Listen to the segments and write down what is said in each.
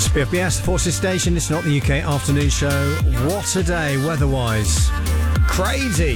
BFBS, Forces Station. It's not the UK afternoon show. What a day, weather-wise. Crazy.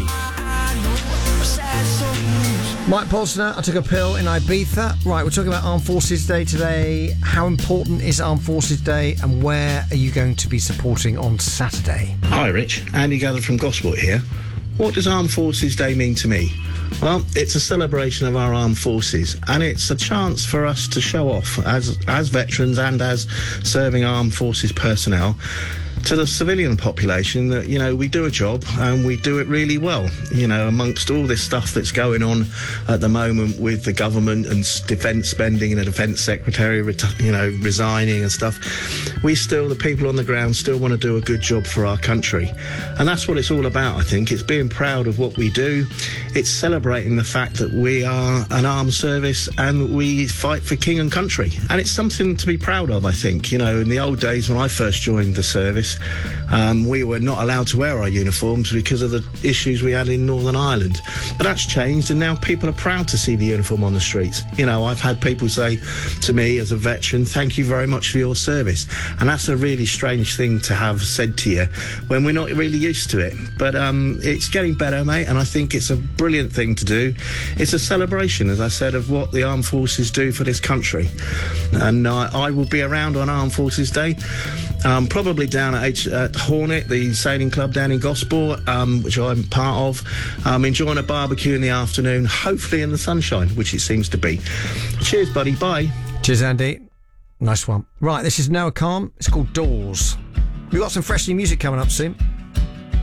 Mike Polsner, I took a pill in Ibiza. Right, we're talking about Armed Forces Day today. How important is Armed Forces Day, and where are you going to be supporting on Saturday? Hi, Rich. Andy Gathered from Gosport here. What does Armed Forces Day mean to me? Well, it's a celebration of our armed forces, and it's a chance for us to show off as veterans and as serving armed forces personnel to the civilian population that, you know, we do a job and we do it really well. You know, amongst all this stuff that's going on at the moment with the government and defence spending and the defence secretary, resigning and stuff, we still, the people on the ground, still want to do a good job for our country. And that's what it's all about, I think. It's being proud of what we do. It's celebrating the fact that we are an armed service and we fight for king and country. And it's something to be proud of, I think. You know, in the old days when I first joined the service, we were not allowed to wear our uniforms because of the issues we had in Northern Ireland. But that's changed, and now people are proud to see the uniform on the streets. You know, I've had people say to me as a veteran, thank you very much for your service. And that's a really strange thing to have said to you when we're not really used to it. But it's getting better, mate, and I think it's a brilliant thing to do. It's a celebration, as I said, of what the armed forces do for this country. And I will be around on Armed Forces Day, probably down at Hornet, the sailing club down in Gosport, which I'm part of, enjoying a barbecue in the afternoon, hopefully in the sunshine, which it seems to be. Cheers, buddy. Bye. Cheers, Andy. Nice one. Right, this is Noah Calm. It's called Doors. We've got some fresh new music coming up soon.